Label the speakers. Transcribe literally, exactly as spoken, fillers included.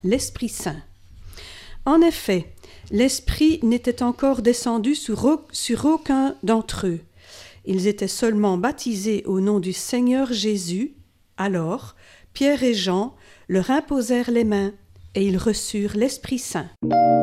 Speaker 1: l'Esprit Saint. En effet, l'Esprit n'était encore descendu sur, au- sur aucun d'entre eux. Ils étaient seulement baptisés au nom du Seigneur Jésus. Alors, Pierre et Jean leur imposèrent les mains et ils reçurent l'Esprit Saint.